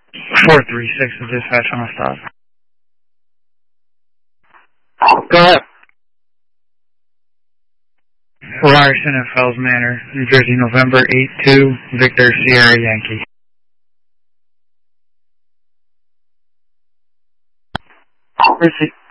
436 to dispatch on a stop. Go ahead. Ryerson at Fells Manor, New Jersey, November 8-2, Victor Sierra Yankee. Receipt.